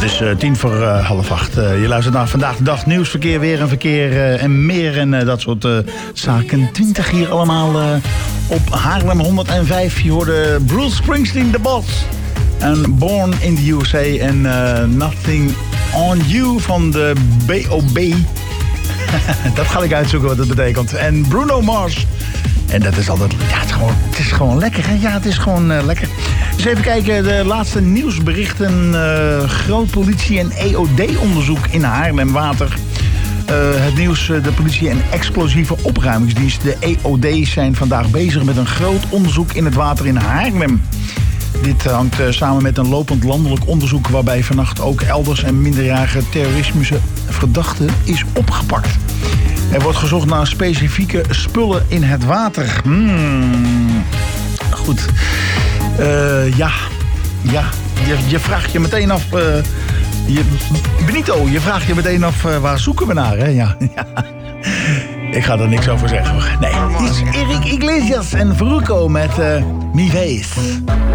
is 7:10. Je luistert naar Vandaag de Dag, nieuwsverkeer, weer en verkeer en meer en dat soort zaken. 20 hier allemaal op Haarlem 105. Je hoorde Bruce Springsteen, The Boss. En Born in the USA en Nothing on You van de B.O.B. Dat ga ik uitzoeken wat dat betekent. En Bruno Mars. En dat is altijd... Ja, het is gewoon lekker, hè? Ja, het is gewoon lekker. Dus even kijken, de laatste nieuwsberichten. Groot politie- en EOD-onderzoek in Haarlemwater. Het nieuws, de politie- en explosieve opruimingsdienst. De EOD's zijn vandaag bezig met een groot onderzoek in het water in Haarlem. Dit hangt samen met een lopend landelijk onderzoek... waarbij vannacht ook elders een minderjarige terroristische verdachte is opgepakt. Er wordt gezocht naar specifieke spullen in het water. Goed. Ja. Je vraagt je meteen af... Benito, je vraagt je meteen af... waar zoeken we naar, hè? Ja. Ik ga er niks over zeggen. Nee, het is Erik Iglesias en Fruco met Mi Face.